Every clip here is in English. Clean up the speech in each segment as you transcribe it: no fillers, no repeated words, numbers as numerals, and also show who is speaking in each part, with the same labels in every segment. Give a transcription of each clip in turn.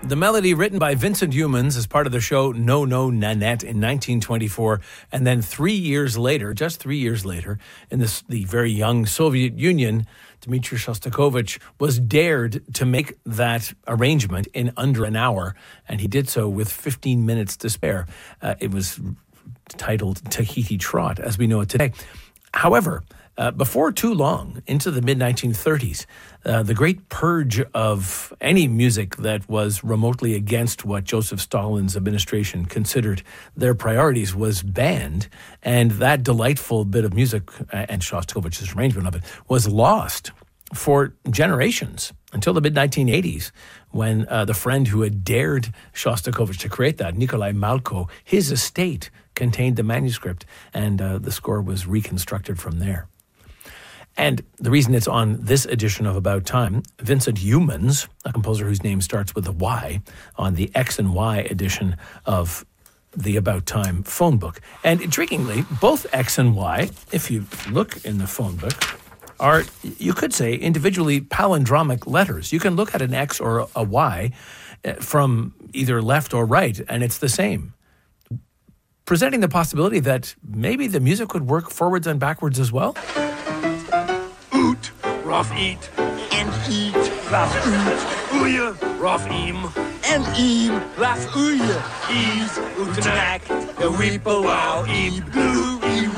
Speaker 1: The melody written by Vincent Youmans as part of the show No No Nanette in 1924. And then 3 years later, just 3 years later, in the very young Soviet Union, Dmitri Shostakovich was dared to make that arrangement in under an hour. And he did so with 15 minutes to spare. It was titled Tahiti Trot, as we know it today. However, before too long, into the mid-1930s, the great purge of any music that was remotely against what Joseph Stalin's administration considered their priorities was banned, and that delightful bit of music, and Shostakovich's arrangement of it, was lost for generations until the mid-1980s, when the friend who had dared Shostakovich to create that, Nikolai Malko, his estate contained the manuscript, and the score was reconstructed from there. And the reason it's on this edition of About Time, Vincent Youmans, a composer whose name starts with a Y, on the X and Y edition of the About Time phone book. And intriguingly, both X and Y, if you look in the phone book, are, you could say, individually palindromic letters. You can look at an X or a Y from either left or right, and it's the same, presenting the possibility that maybe the music would work forwards and backwards as well.
Speaker 2: Oot, rough eat, and eat, rough oot, oeie, rough eam, and eam, rough oeie, ease, oetenak, a weeple wow, eem, blue, eem.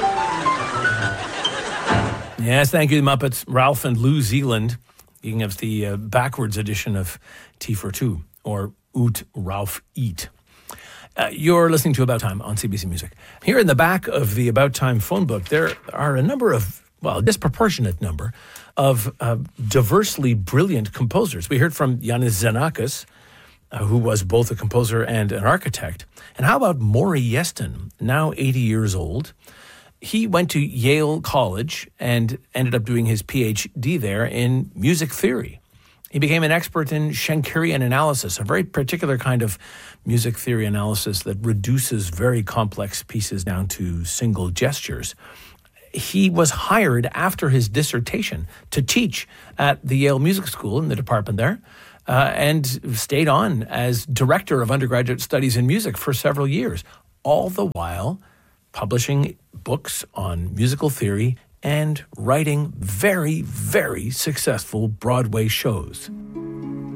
Speaker 1: Yes, thank you, Muppets. Ralph and Lou Zealand, speaking of the backwards edition of T for Two, or Oot, Ralph, Eat. You're listening to About Time on CBC Music. Here in the back of the About Time phone book, there are a number of, a disproportionate number of diversely brilliant composers. We heard from Yanis Xenakis, who was both a composer and an architect. And how about Maury Yeston, now 80 years old? He went to Yale College and ended up doing his PhD there in music theory. He became an expert in Schenkerian analysis, a very particular kind of music theory analysis that reduces very complex pieces down to single gestures. He was hired after his dissertation to teach at the Yale Music School in the department there, and stayed on as director of undergraduate studies in music for several years, all the while publishing books on musical theory and writing very, very successful Broadway shows.